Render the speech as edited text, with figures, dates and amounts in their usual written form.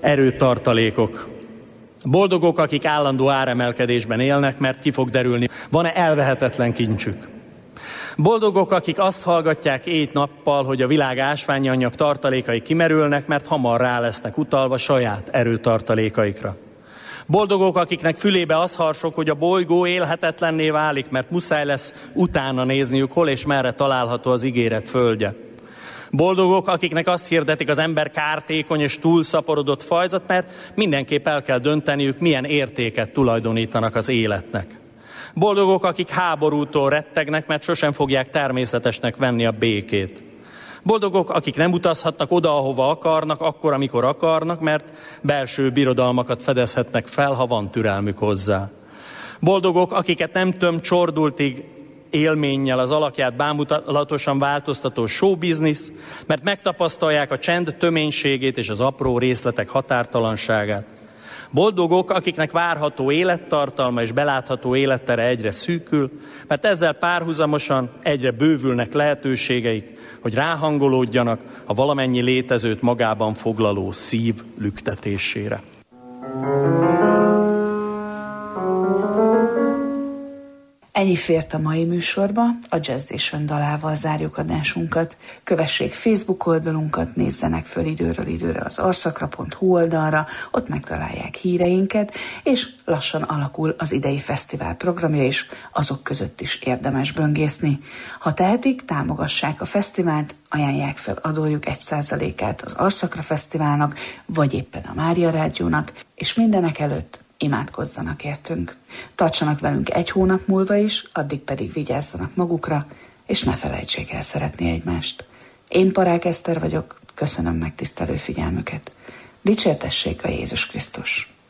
erőtartalékok. Boldogok, akik állandó áremelkedésben élnek, mert ki fog derülni, van-e elvehetetlen kincsük. Boldogok, akik azt hallgatják éjt-nappal, hogy a világ ásványi anyag tartalékai kimerülnek, mert hamar rá lesznek utalva saját erőtartalékaikra. Boldogok, akiknek fülébe az harsog, hogy a bolygó élhetetlenné válik, mert muszáj lesz utána nézniük, hol és merre található az ígéret földje. Boldogok, akiknek azt hirdetik, az ember kártékony és túlszaporodott fajzat, mert mindenképp el kell dönteniük, milyen értéket tulajdonítanak az életnek. Boldogok, akik háborútól rettegnek, mert sosem fogják természetesnek venni a békét. Boldogok, akik nem utazhatnak oda, ahova akarnak, akkor, amikor akarnak, mert belső birodalmakat fedezhetnek fel, ha van türelmük hozzá. Boldogok, akiket nem csordultig élménnyel az alakját bámulatosan változtató showbiznisz, mert megtapasztalják a csend töménységét és az apró részletek határtalanságát. Boldogok, akiknek várható élettartalma és belátható élettere egyre szűkül, mert ezzel párhuzamosan egyre bővülnek lehetőségeik, hogy ráhangolódjanak a valamennyi létezőt magában foglaló szív lüktetésére. Ennyi fért a mai műsorba, a Jazzation dalával zárjuk adásunkat. Kövessék Facebook oldalunkat, nézzenek föl időről időre az arszakra.hu oldalra, ott megtalálják híreinket, és lassan alakul az idei fesztivál programja is, azok között is érdemes böngészni. Ha tehetik, támogassák a fesztivált, ajánlják fel adójuk 1%-át az Arszakra Fesztiválnak, vagy éppen a Mária Rádiónak, és mindenek előtt imádkozzanak értünk. Tartsanak velünk egy hónap múlva is, addig pedig vigyázzanak magukra, és ne felejtsék el szeretni egymást. Én Parák Eszter vagyok, köszönöm megtisztelő figyelmüket. Dicsértessék a Jézus Krisztus!